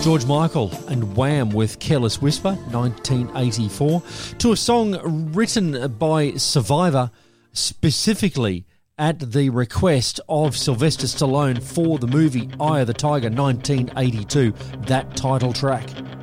George Michael and Wham with Careless Whisper, 1984, to a song written by Survivor specifically at the request of Sylvester Stallone for the movie Eye of the Tiger, 1982, that title track.